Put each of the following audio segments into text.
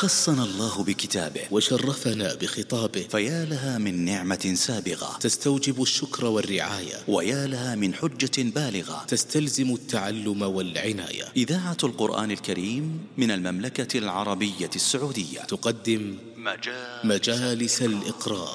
خصنا الله بكتابه وشرفنا بخطابه، فيا لها من نعمة سابغة تستوجب الشكر والرعاية، ويا لها من حجة بالغة تستلزم التعلم والعناية. إذاعة القرآن الكريم من المملكة العربية السعودية تقدم مجالس الإقراء.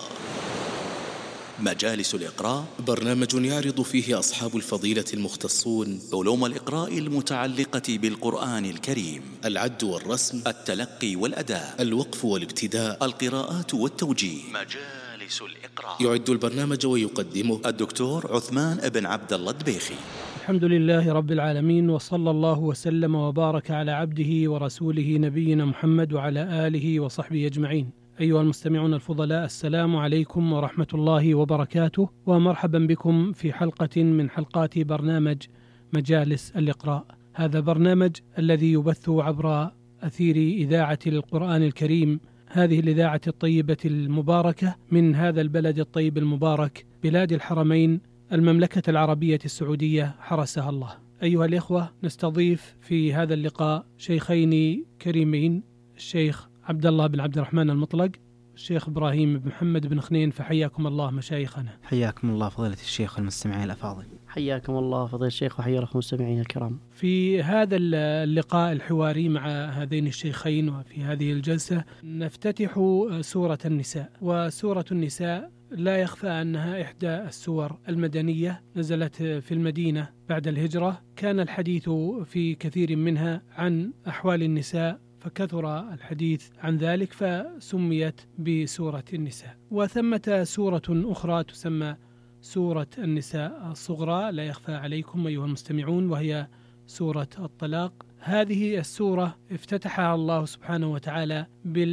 مجالس الإقراء برنامج يعرض فيه أصحاب الفضيلة المختصون علوم الإقراء المتعلقة بالقرآن الكريم: العد والرسم، التلقي والأداء، الوقف والابتداء، القراءات والتوجيه. مجالس الإقراء. يعد البرنامج ويقدمه الدكتور عثمان بن عبد الله الدبيخي. الحمد لله رب العالمين، وصلى الله وسلم وبارك على عبده ورسوله نبينا محمد وعلى آله وصحبه أجمعين. أيها المستمعون الفضلاء، السلام عليكم ورحمة الله وبركاته، ومرحبا بكم في حلقة من حلقات برنامج مجالس الإقراء. هذا برنامج الذي يبث عبر أثير إذاعة القرآن الكريم، هذه الإذاعة الطيبة المباركة من هذا البلد الطيب المبارك، بلاد الحرمين، المملكة العربية السعودية حرسها الله. أيها الإخوة، نستضيف في هذا اللقاء شيخين كريمين، الشيخ عبد الله بن عبد الرحمن المطلق، الشيخ إبراهيم بن محمد بن خنين، فحياكم الله مشايخنا. حياكم الله فضيلة الشيخ والمستمعين الأفاضل. حياكم الله فضيلة الشيخ وحياكم المستمعين الكرام. في هذا اللقاء الحواري مع هذين الشيخين وفي هذه الجلسة نفتتح سورة النساء. وسورة النساء لا يخفى أنها إحدى السور المدنية، نزلت في المدينة بعد الهجرة. كان الحديث في كثير منها عن أحوال النساء، فكثر الحديث عن ذلك فسميت بسورة النساء. وثمة سورة أخرى تسمى سورة النساء الصغرى، لا يخفى عليكم أيها المستمعون، وهي سورة الطلاق. هذه السورة افتتحها الله سبحانه وتعالى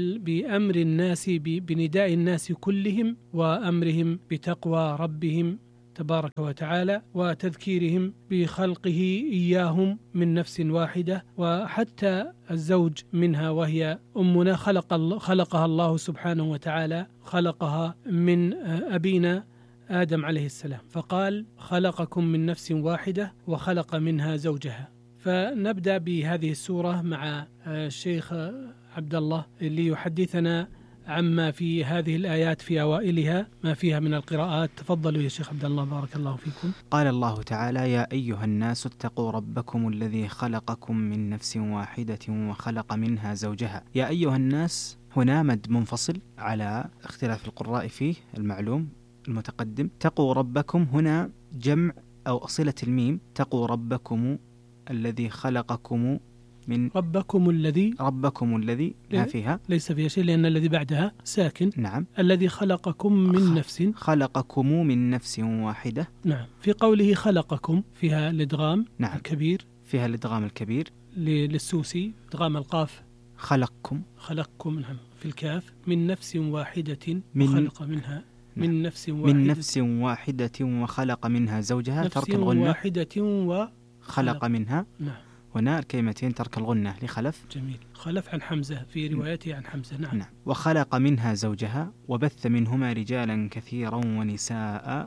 بأمر الناس، بنداء الناس كلهم وأمرهم بتقوى ربهم تبارك وتعالى، وتذكيرهم بخلقه إياهم من نفس واحدة، وحتى الزوج منها وهي أمنا خلقها الله سبحانه وتعالى، خلقها من أبينا آدم عليه السلام، فقال: خلقكم من نفس واحدة وخلق منها زوجها. فنبدأ بهذه السورة مع الشيخ عبد الله ليحدثنا عما في هذه الآيات في أوائلها، ما فيها من القراءات. تفضلوا يا شيخ عبد الله، بارك الله فيكم. قال الله تعالى: يا أيها الناس اتقوا ربكم الذي خلقكم من نفس واحدة وخلق منها زوجها. يا أيها الناس هنا مد منفصل على اختلاف القراء فيه، المعلوم المتقدم. تقوا ربكم هنا جمع أو صلة الميم، تقوا ربكم الذي خلقكم من ربكم الذي لا فيها، ليس فيها شيء لأن الذي بعدها ساكن. نعم. الذي خلقكم من نفس واحدة. نعم. في قوله خلقكم فيها الإدغام. نعم. الكبير، فيها الإدغام الكبير للسوسي، إدغام القاف. خلقكم. نعم. في الكاف من نفس واحدة وخلق منها. نعم. من نفس واحدة وخلق منها زوجها. ترك الغنة. واحدة وخلق منها. نعم. هنا الكلمتين ترك الغنة لخلف. جميل. خلف عن حمزة في روايته عن حمزة. نعم. وخلق منها زوجها وبث منهما رجالا كثيرا ونساء.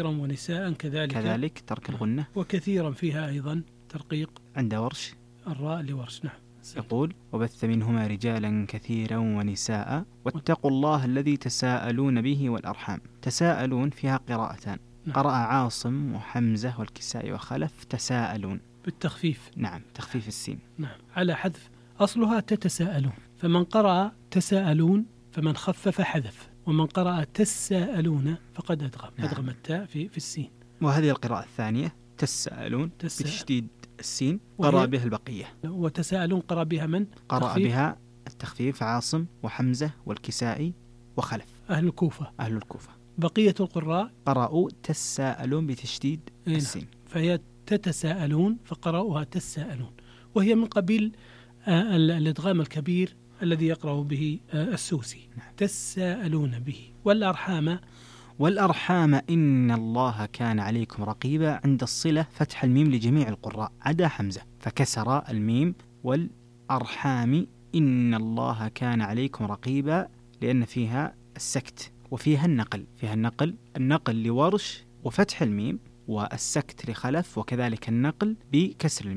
كذلك ترك الغنة. وكثيرا فيها أيضا ترقيق عند ورش، الراء لورش. نعم. يقول: وبث منهما رجالا كثيرا ونساء واتقوا الله الذي تساءلون به والأرحام. تساءلون فيها قراءتان. نعم. قرأ عاصم وحمزة والكسائي وخلف تساءلون بالتخفيف. نعم، تخفيف السين. نعم، على حذف أصلها تتساءلون، فمن قرأ تساءلون فمن خفف حذف، ومن قرأ تساءلون فقد أدغم. نعم. أدغم التاء في السين. وهذه القراءة الثانية تساءلون بتشديد السين، قرأ بها البقية. وتساءلون قرأ بها من؟ قرأ بها التخفيف عاصم وحمزة والكسائي وخلف، أهل الكوفة. بقية القراء قرأوا تساءلون بتشديد السين. فهي تتساءلون فقرأوها تساءلون، وهي من قبيل الإدغام الكبير الذي يقرأ به السوسي. نعم. تساءلون به. والأرحام إن الله كان عليكم رقيبا. عند الصلة فتح الميم لجميع القراء عدا حمزة، فكسر الميم. والأرحام إن الله كان عليكم رقيبا، لأن فيها السكت وفيها النقل لورش وفتح الميم، والسكت لخلف، وكذلك النقل بكسر الميم.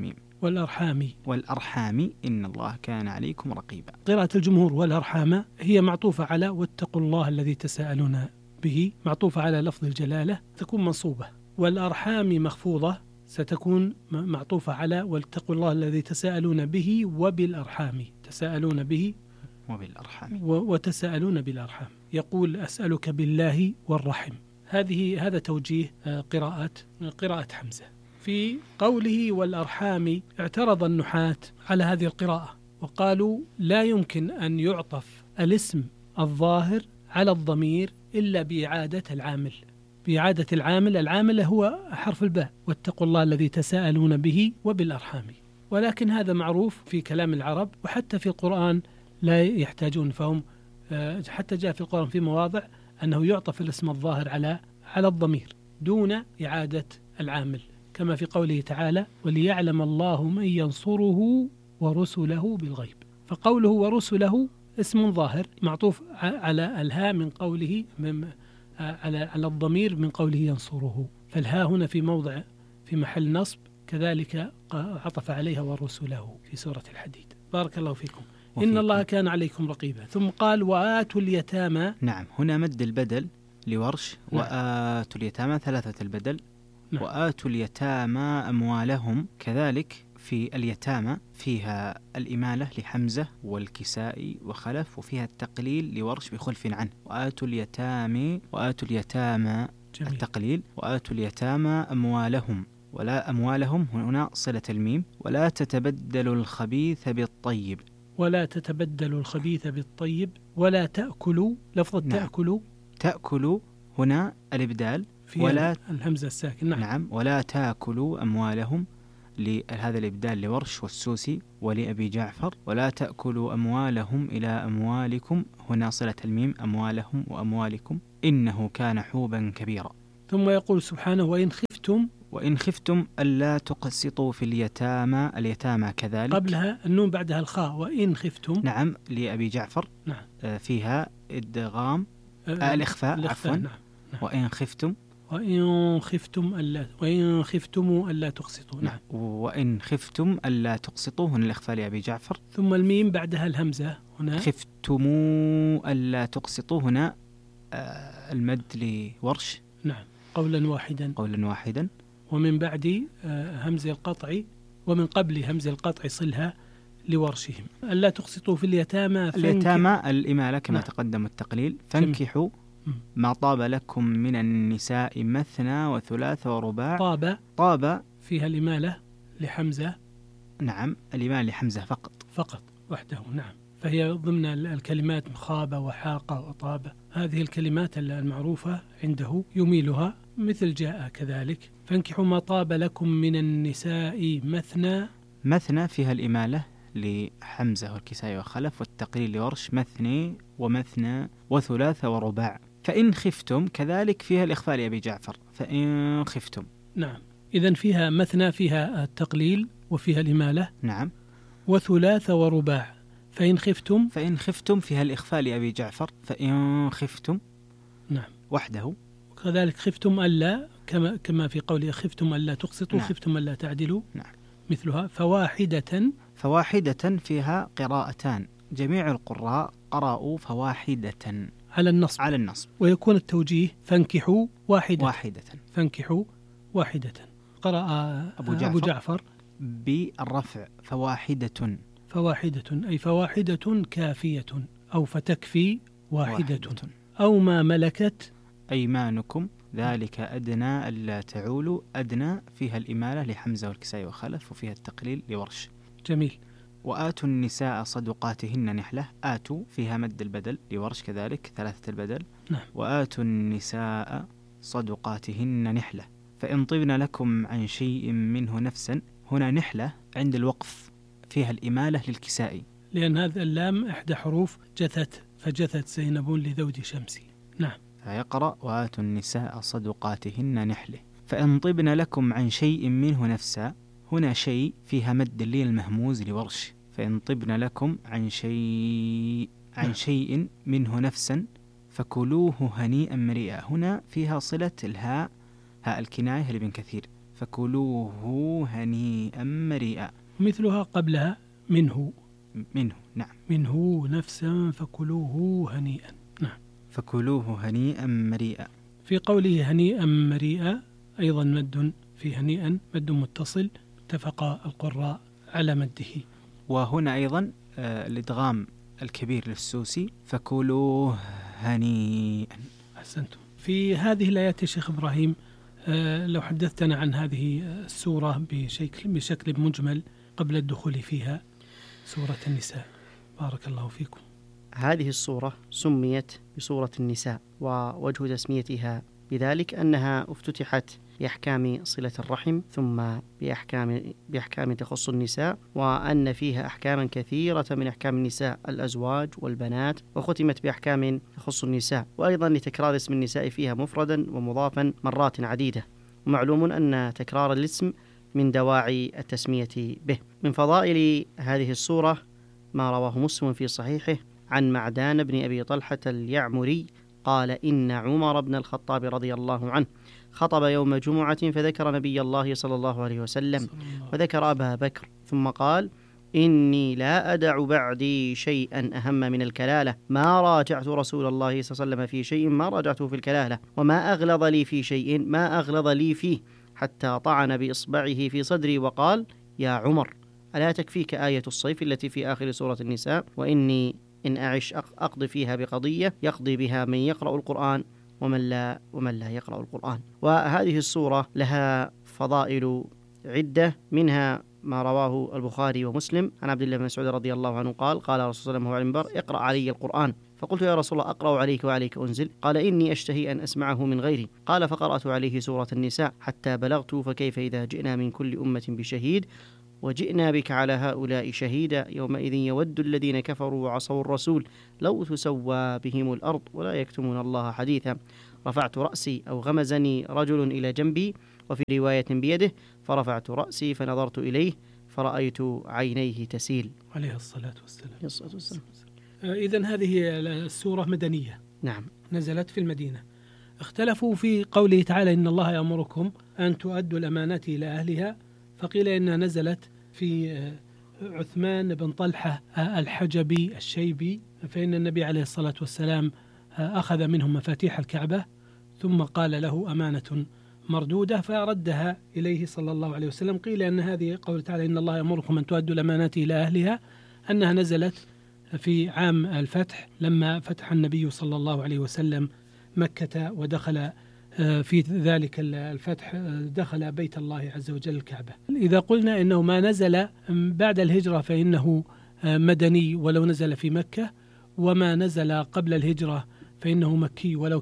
والأرحام إن الله كان عليكم رقيبا. قراءة الجمهور والأرحام هي معطوفة على واتقوا الله الذي تساءلون به، معطوفة على لفظ الجلالة تكون منصوبة، والأرحام مخفوضة ستكون معطوفة على واتقوا الله الذي تساءلون به وبالأرحام، تساءلون به وبالأرحام وتساءلون بالأرحام. يقول أسألك بالله والرحم. هذا توجيه قراءة حمزة. في قوله والأرحام اعترض النحاة على هذه القراءة وقالوا لا يمكن أن يعطف الاسم الظاهر على الضمير إلا بإعادة العامل. العامل هو حرف الباء، واتقوا الله الذي تساءلون به وبالأرحام. ولكن هذا معروف في كلام العرب، وحتى في القرآن لا يحتاجون، فهم حتى جاء في القرآن في مواضع أنه يعطف الاسم الظاهر على الضمير دون إعادة العامل، كما في قوله تعالى وليعلم الله من ينصره ورسله بالغيب. فقوله ورسله اسم ظاهر معطوف على الهاء من قوله على الضمير من قوله ينصره، فالهاء هنا في محل نصب، كذلك عطف عليها ورسله في سورة الحديد. بارك الله فيكم. إن الله كان عليكم رقيبا. ثم قال وآتوا اليتامى. نعم، هنا مد البدل لورش. نعم. وآتوا اليتامى ثلاثة البدل. نعم. وآتوا اليتامى أموالهم، كذلك في اليتامى فيها الإمالة لحمزة والكسائي وخلف، وفيها التقليل لورش بخلف عنه. وآتوا اليتامى التقليل، وآتوا اليتامى أموالهم، ولا أموالهم هنا صلة الميم. ولا تتبدلوا الخبيث بالطيب، ولا تأكلوا لفظ نعم. تأكلوا هنا الإبدال ولا الهمزة الساكن. نعم. ولا تأكلوا أموالهم، لهذا الإبدال لورش والسوسي ولأبي جعفر. ولا تأكلوا أموالهم إلى أموالكم، هنا صلة الميم أموالهم وأموالكم، إنه كان حوبا كبيرا. ثم يقول سبحانه وإن خفتم ألا تقسطوا في اليتامى كذلك. قبلها النون بعدها الخاء. وإن خفتم. نعم، لأبي جعفر. نعم. فيها إدغام الإخفاء عفوا. نعم. وإن خفتم ألا تقسطوا. نعم. وإن خفتم ألا تقسطوا، هنا الإخفاء لأبي جعفر. ثم الميم بعدها الهمزة هنا. خفتموا ألا تقسطوا، هنا المد لورش. نعم. قولا واحدا. ومن بعد همز القطع، ومن قبل همز القطع صلها لورشهم. ألا تقسطوا في اليتامى. الإمالة كما تقدم التقليل. فانكحوا ما طاب لكم من النساء مثنى وثلاث ورباع. طاب فيها الإمالة لحمزة. نعم، الإمالة لحمزة فقط وحده. نعم. فهي ضمن الكلمات خاب وحاق وطاب، هذه الكلمات المعروفة عنده يميلها، مثل جاء كذلك. فانكحوا ما طاب لكم من النساء مثنى فيها الإمالة لحمزة والكسائي وخلف، والتقليل لورش مثني ومثنى وثلاث ورباع. فإن خفتم كذلك فيها الإخفاء لأبي جعفر. فإن خفتم. نعم. إذن فيها مثنى، فيها التقليل وفيها الإمالة. نعم. وثلاث ورباع. فإن خفتم فيها الإخفاء لأبي جعفر. فإن خفتم. نعم. وحده. وكذلك خفتم ألا، كما في قوله خفتم ألا تقسطوا. نعم. خفتم ألا تعدلوا. نعم. مثلها. فواحدة فيها قراءتان، جميع القراء قرأوا فواحدة على النصب. ويكون التوجيه فانكحوا واحدة. قرأ أبو جعفر بالرفع فواحدة، أي فواحدة كافية، أو فتكفي واحدة. أو ما ملكت أيمانكم ذلك أدنى ألا تعولوا. أدنى فيها الإمالة لحمزة والكسائي وخلف، وفيها التقليل لورش. جميل. وآتوا النساء صدقاتهن نحلة. آتوا فيها مد البدل لورش كذلك ثلاثة البدل. نعم. وآتوا النساء صدقاتهن نحلة. فإن طبن لكم عن شيء منه نفسا، هنا نحلة عند الوقف فيها الإمالة للكسائي، لأن هذا اللام إحدى حروف جثت، فجثت زينب لذود شمسي. نعم. فيقرأ وآتوا النساء صدقاتهن نحلة. فإن طبن لكم عن شيء منه نفسا، هنا شيء فيها مد اللين المهموز لورش. فإن طبن لكم عن شيء منه نفسا فكلوه هنيئا مريئا. هنا فيها صلة الهاء، هاء الكناية لابن كثير. فكلوه هنيئا مريئا. مثلها قبلها منه نعم. منه نفسا فكلوه هنيئا. نعم. فكلوه هنيئا مريئا. في قوله هنيئا مريئا أيضا مد في هنيئا مد متصل، اتفق القراء على مده. وهنا أيضا الإدغام الكبير للسوسي فكلوه هنيئا. أحسنتم. في هذه الآيات يا شيخ إبراهيم لو حدثتنا عن هذه السورة بشكل مجمل قبل الدخول فيها، سورة النساء، بارك الله فيكم. هذه السورة سميت بسورة النساء، ووجه تسميتها بذلك أنها افتتحت بأحكام صلة الرحم، ثم بأحكام تخص النساء، وأن فيها أحكاما كثيرة من أحكام النساء الأزواج والبنات، وختمت بأحكام تخص النساء، وأيضا لتكرار اسم النساء فيها مفردا ومضافا مرات عديدة. ومعلوم أن تكرار الاسم من دواعي التسمية به. من فضائل هذه السورة ما رواه مسلم في صحيحه عن معدان بن أبي طلحة اليعمري قال إن عمر بن الخطاب رضي الله عنه خطب يوم جمعة فذكر نبي الله صلى الله عليه وسلم وذكر أبا بكر، ثم قال إني لا أدع بعدي شيئا أهم من الكلالة، ما راجعت رسول الله صلى الله عليه وسلم في شيء ما راجعته في الكلالة، وما أغلظ لي في شيء ما أغلظ لي فيه، حتى طعن بإصبعه في صدري وقال يا عمر ألا تكفيك آية الصيف التي في آخر سورة النساء، وإني إن أعش أقضي فيها بقضية يقضي بها من يقرأ القرآن ومن لا يقرأ القرآن. وهذه السورة لها فضائل عدة، منها ما رواه البخاري ومسلم عن عبد الله بن مسعود رضي الله عنه قال قال رسول الله صلى الله عليه وسلم اقرأ علي القرآن، فقلت يا رسول الله أقرأ عليك وعليك أنزل؟ قال إني أشتهي أن أسمعه من غيري. قال فقرأت عليه سورة النساء حتى بلغت فكيف إذا جئنا من كل أمة بشهيد وجئنا بك على هؤلاء شهيدا يومئذ يود الذين كفروا وعصوا الرسول لو تسوى بهم الأرض ولا يكتمون الله حديثا. رفعت رأسي أو غمزني رجل إلى جنبي، وفي رواية بيده، فرفعت رأسي فنظرت إليه فرأيت عينيه تسيل عليه الصلاة والسلام. إذن هذه السورة مدنية. نعم. نزلت في المدينة. اختلفوا في قوله تعالى إن الله يأمركم أن تؤدوا الأمانات إلى أهلها، فقيل إنها نزلت في عثمان بن طلحة الحجبي الشيبي، فإن النبي عليه الصلاة والسلام أخذ منهم مفاتيح الكعبة ثم قال له أمانة مردودة فردها إليه صلى الله عليه وسلم. قيل أن هذه قول تعالى إن الله يأمركم أن تؤدوا الأمانات إلى أهلها أنها نزلت في عام الفتح، لما فتح النبي صلى الله عليه وسلم مكة ودخل في ذلك الفتح دخل بيت الله عز وجل الكعبة. إذا قلنا إنه ما نزل بعد الهجرة فإنه مدني ولو نزل في مكة، وما نزل قبل الهجرة فإنه مكي ولو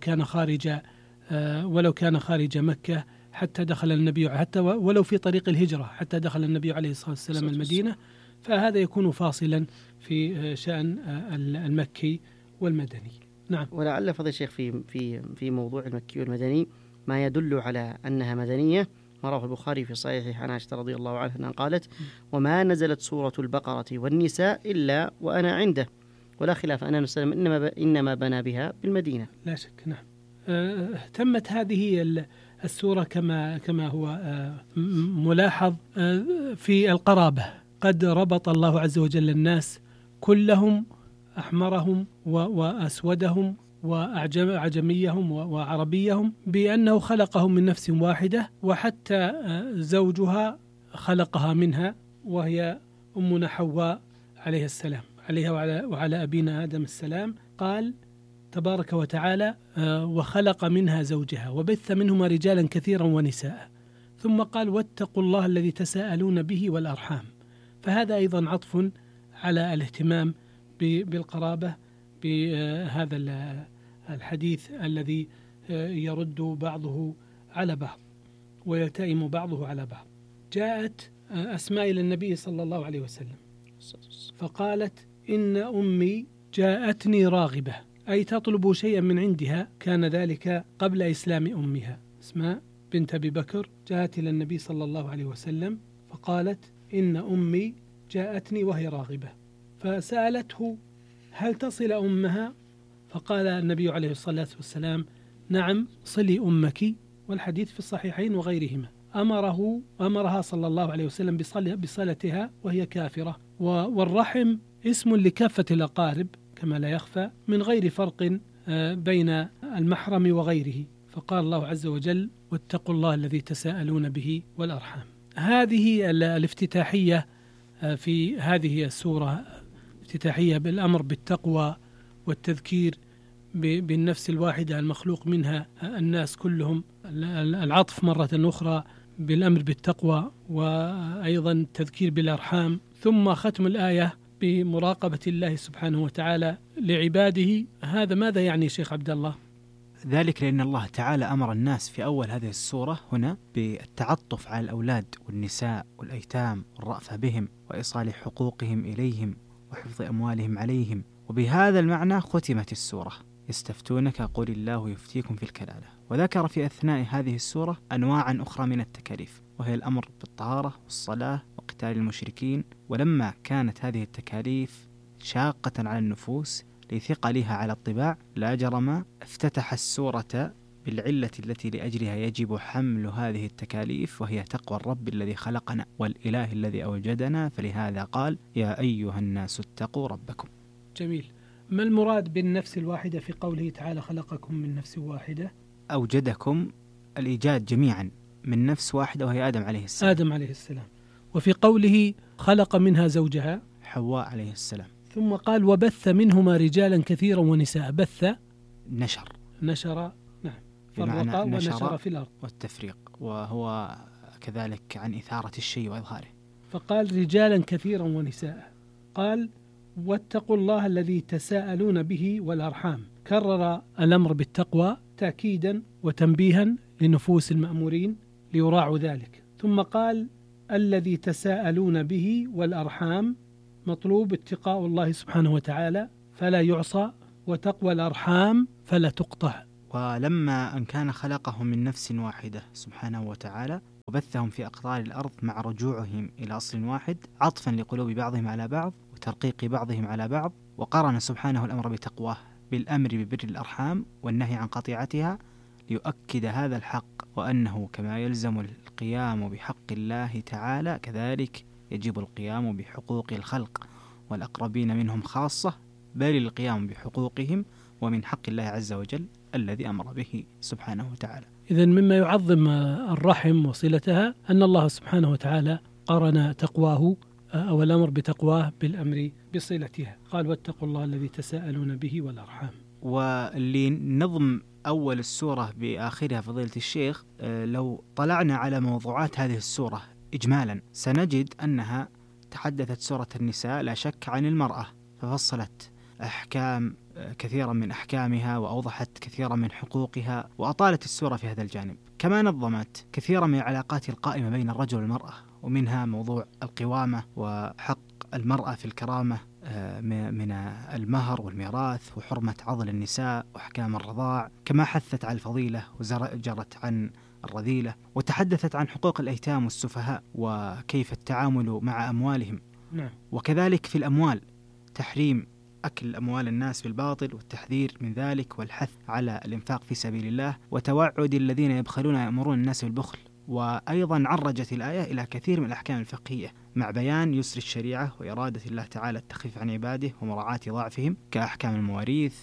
كان خارج مكة حتى دخل النبي، حتى ولو في طريق الهجرة حتى دخل النبي عليه الصلاة والسلام المدينة، فهذا يكون فاصلا في شأن المكي والمدني. نعم. ولعل فضل الشيخ في موضوع المكي والمدني ما يدل على أنها مدنية ما رواه البخاري في صحيحه عن عائشة رضي الله عنها أنها قالت وما نزلت سورة البقرة والنساء إلا وأنا عنده، ولا خلاف أن نسلم إنما بنى بها بالمدينة. لا شك. نعم. تمت هذه السورة كما هو ملاحظ في القرابة، قد ربط الله عز وجل الناس كلهم، أحمرهم وأسودهم وأعجميهم وعربيهم، بأنه خلقهم من نفس واحدة، وحتى زوجها خلقها منها وهي أمنا حواء عليه السلام، عليها وعلى أبينا آدم السلام. قال تبارك وتعالى وخلق منها زوجها وبث منهما رجالا كثيرا ونساء، ثم قال واتقوا الله الذي تساءلون به والأرحام. فهذا أيضا عطف على الاهتمام بالقرابة بهذا الحديث الذي يرد بعضه على بعض ويلتئم بعضه على بعض. جاءت أسماء إلى النبي صلى الله عليه وسلم فقالت إن أمي جاءتني راغبة، أي تطلب شيئا من عندها، كان ذلك قبل إسلام أمها. أسماء بنت أبي بكر جاءت إلى النبي صلى الله عليه وسلم فقالت إن أمي جاءتني وهي راغبة، فسألته هل تصل أمها؟ فقال النبي عليه الصلاة والسلام نعم صلي أمك، والحديث في الصحيحين وغيرهما أمرها صلى الله عليه وسلم بصلتها وهي كافرة. والرحم اسم لكافة الأقارب كما لا يخفى، من غير فرق بين المحرم وغيره. فقال الله عز وجل: واتقوا الله الذي تساءلون به والأرحام. هذه الافتتاحية في هذه السورة افتتاحية بالأمر بالتقوى والتذكير بالنفس الواحدة المخلوق منها الناس كلهم، العطف مرة أخرى بالأمر بالتقوى، وأيضا التذكير بالأرحام، ثم ختم الآية بمراقبة الله سبحانه وتعالى لعباده. هذا ماذا يعني شيخ عبد الله؟ ذلك لأن الله تعالى أمر الناس في أول هذه السورة هنا بالتعطف على الأولاد والنساء والأيتام والرأفة بهم وإيصال حقوقهم إليهم وحفظ أموالهم عليهم، وبهذا المعنى ختمت السورة: يستفتونك قل الله يفتيكم في الكلالة. وذكر في أثناء هذه السورة أنواعا أخرى من التكاليف، وهي الأمر بالطهارة والصلاة وقتال المشركين. ولما كانت هذه التكاليف شاقة على النفوس لثقلها على الطباع، لا جرم افتتح السورة بالعلة التي لأجلها يجب حمل هذه التكاليف، وهي تقوى الرب الذي خلقنا والإله الذي أوجدنا، فلهذا قال: يا أيها الناس اتقوا ربكم. جميل. ما المراد بالنفس الواحدة في قوله تعالى: خلقكم من نفس واحدة؟ أوجدكم الإيجاد جميعا من نفس واحدة وهي آدم عليه السلام. آدم عليه السلام. وفي قوله خلق منها زوجها حواء عليه السلام. ثم قال: وبث منهما رجالا كثيرا ونساء. بث نشر، نعم، فرق ونشر في الأرض، والتفريق، وهو كذلك عن إثارة الشيء وإظهاره. فقال رجالا كثيرا ونساء. قال: واتقوا الله الذي تساءلون به والأرحام. كرر الأمر بالتقوى تأكيدا وتنبيها لنفوس المأمورين ليراعوا ذلك. ثم قال: الذي تساءلون به والأرحام، مطلوب اتقاء الله سبحانه وتعالى فلا يعصى، وتقوى الأرحام فلا تقطع. ولما أن كان خلقهم من نفس واحدة سبحانه وتعالى وبثهم في أقطار الأرض مع رجوعهم إلى أصل واحد، عطفا لقلوب بعضهم على بعض وترقيق بعضهم على بعض، وقرن سبحانه الأمر بتقواه بالأمر ببر الأرحام والنهي عن قطيعتها، ليؤكد هذا الحق، وأنه كما يلزم القيام بحق الله تعالى كذلك يجب القيام بحقوق الخلق والأقربين منهم خاصة، بل القيام بحقوقهم ومن حق الله عز وجل الذي أمر به سبحانه وتعالى. إذن مما يعظم الرحم وصلتها أن الله سبحانه وتعالى قرن تقواه أو الأمر بتقواه بالأمر بصلتها. قال: واتقوا الله الذي تساءلون به والأرحام. واللي نظم أول السورة بآخرها فضيلة الشيخ، لو طلعنا على موضوعات هذه السورة إجمالا سنجد أنها تحدثت سورة النساء لا شك عن المرأة، ففصلت أحكام كثيرا من أحكامها وأوضحت كثيرا من حقوقها، وأطالت السورة في هذا الجانب. كما نظمت كثيرا من العلاقات القائمة بين الرجل والمرأة، ومنها موضوع القوامة وحق المرأة في الكرامة من المهر والميراث، وحرمة عضل النساء وأحكام الرضاع، كما حثت على الفضيلة وزجرت عن الرذيلة، وتحدثت عن حقوق الأيتام والسفهاء وكيف التعامل مع أموالهم. نعم. وكذلك في الأموال تحريم أكل أموال الناس بالباطل والتحذير من ذلك، والحث على الإنفاق في سبيل الله، وتوعد الذين يبخلون يأمرون الناس بالبخل. وأيضا عرجت الآية إلى كثير من الأحكام الفقهية مع بيان يسر الشريعة وإرادة الله تعالى التخفيف عن عباده ومراعاة ضعفهم، كأحكام المواريث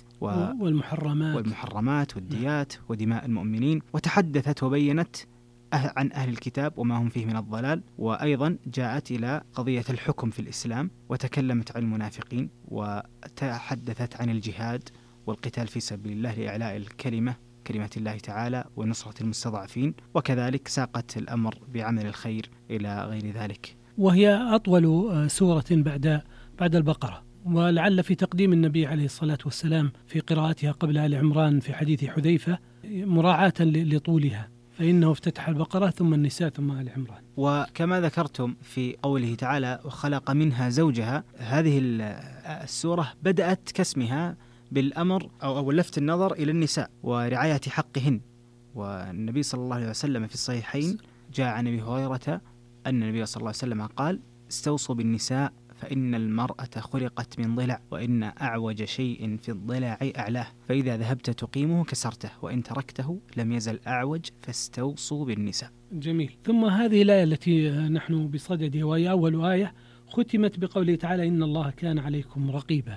والمحرمات والديات ودماء المؤمنين. وتحدثت وبينت عن أهل الكتاب وما هم فيه من الضلال، وأيضا جاءت إلى قضية الحكم في الإسلام، وتكلمت عن المنافقين، وتحدثت عن الجهاد والقتال في سبيل الله لإعلاء كلمة الله تعالى ونصرة المستضعفين، وكذلك ساقت الأمر بعمل الخير إلى غير ذلك. وهي أطول سورة بعد البقرة، ولعل في تقديم النبي عليه الصلاة والسلام في قراءتها قبل آل عمران في حديث حذيفة مراعاة لطولها، فإنه افتتح البقرة ثم النساء ثم آل عمران. وكما ذكرتم في قوله تعالى وخلق منها زوجها، هذه السورة بدأت كاسمها بالأمر أو لفت النظر إلى النساء ورعاية حقهن. والنبي صلى الله عليه وسلم في الصحيحين جاء عن أبي هريرة أن النبي صلى الله عليه وسلم قال: استوصوا بالنساء فإن المرأة خلقت من ضلع، وإن أعوج شيء في الضلع أعلاه، فإذا ذهبت تقيمه كسرته، وإن تركته لم يزل أعوج، فاستوصوا بالنساء. جميل. ثم هذه الآية التي نحن بصددها وهي أول آية ختمت بقوله تعالى إن الله كان عليكم رقيبا.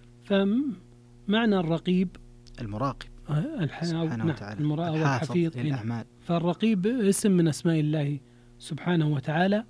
فمعنى الرقيب المراقب سبحانه وتعالى، المراقب الحافظ والحفيظ للأعمال. فالرقيب اسم من أسماء الله سبحانه وتعالى،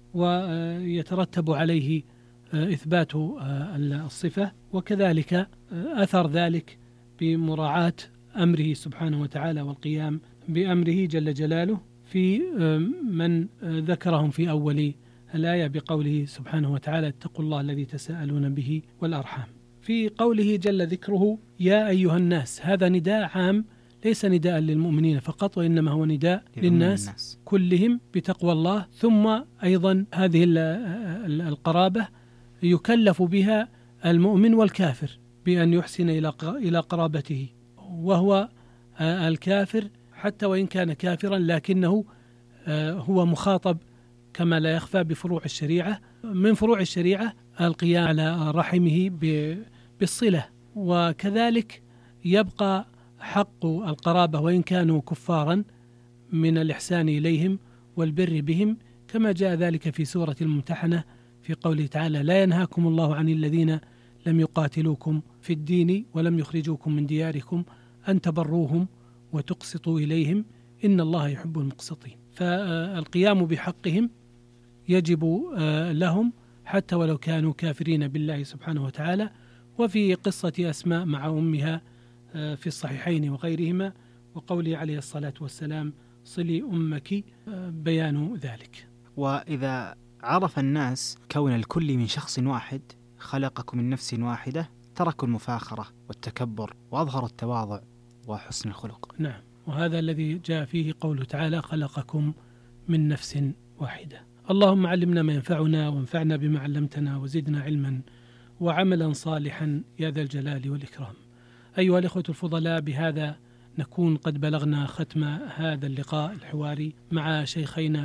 ويترتب عليه إثبات الصفة، وكذلك أثر ذلك بمراعاة أمره سبحانه وتعالى والقيام بأمره جل جلاله في من ذكرهم في أول الآية بقوله سبحانه وتعالى اتقوا الله الذي تساءلون به والأرحام. في قوله جل ذكره يا أيها الناس، هذا نداء عام ليس نداء للمؤمنين فقط، وإنما هو نداء للناس كلهم بتقوى الله. ثم أيضا هذه القرابة يكلف بها المؤمن والكافر بأن يحسن إلى قرابته، وهو الكافر حتى وإن كان كافرا لكنه هو مخاطب كما لا يخفى بفروع الشريعة. من فروع الشريعة القيام على رحمه بالصلة، وكذلك يبقى حق القرابة وإن كانوا كفارا من الإحسان إليهم والبر بهم، كما جاء ذلك في سورة الممتحنة في قوله تعالى لا ينهاكم الله عن الذين لم يقاتلوكم في الدين ولم يخرجوكم من دياركم أن تبروهم وتقسطوا إليهم إن الله يحب المقسطين. فالقيام بحقهم يجب لهم حتى ولو كانوا كافرين بالله سبحانه وتعالى. وفي قصة أسماء مع أمها في الصحيحين وغيرهما وقوله عليه الصلاة والسلام صلي أمك بيان ذلك. وإذا عرف الناس كون الكل من شخص واحد خلقكم من نفس واحدة تركوا المفاخرة والتكبر وأظهروا التواضع وحسن الخلق. نعم، وهذا الذي جاء فيه قوله تعالى خلقكم من نفس واحدة. اللهم علمنا ما ينفعنا وانفعنا بما علمتنا وزدنا علما وعملا صالحا يا ذا الجلال والإكرام. أيها الإخوة الفضلاء، بهذا نكون قد بلغنا ختم هذا اللقاء الحواري مع شيخينا